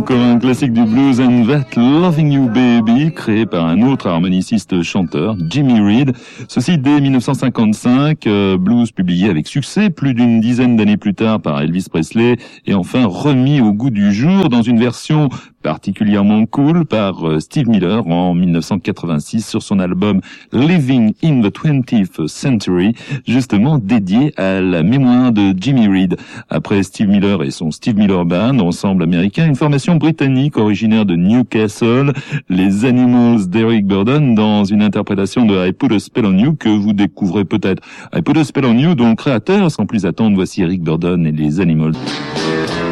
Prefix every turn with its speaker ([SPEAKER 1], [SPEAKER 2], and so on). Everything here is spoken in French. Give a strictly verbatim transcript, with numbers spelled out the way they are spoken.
[SPEAKER 1] encore un classique du blues, And That Loving You Baby, créé par un autre harmoniciste-chanteur, Jimmy Reed. Ceci dès mille neuf cent cinquante-cinq, euh, blues publié avec succès plus d'une dizaine d'années plus tard par Elvis Presley et enfin remis au goût du jour dans une version particulièrement cool par euh, Steve Miller en mille neuf cent quatre-vingt-six sur son album Living in the twentieth Century, justement dédié à la mémoire de Jimmy Reed. Après Steve Miller et son Steve Miller Band, ensemble américain, une formation britannique originaire de Newcastle, les Animals d'Eric Burdon, dans une interprétation de I Put a Spell on You que vous découvrez peut-être. I Put a Spell on You, dont le créateur, sans plus attendre, voici Eric Burdon et les Animals.